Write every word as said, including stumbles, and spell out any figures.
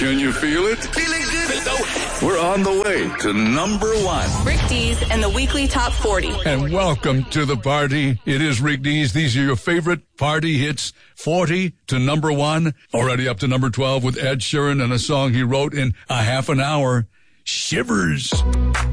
Can you feel it? Feeling good? We're on the way to number one. Rick Dees and the weekly top forty. And welcome to the party. It is Rick Dees. These are your favorite party hits, forty to number one. Already up to number twelve with Ed Sheeran and a song he wrote in a half an hour, Shivers.